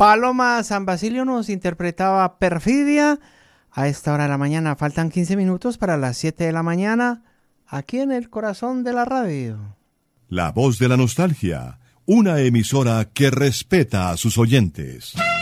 Paloma San Basilio nos interpretaba Perfidia. A esta hora de la mañana faltan 15 minutos para las 7 de la mañana, aquí en el corazón de la radio. La Voz de la Nostalgia, una emisora que respeta a sus oyentes.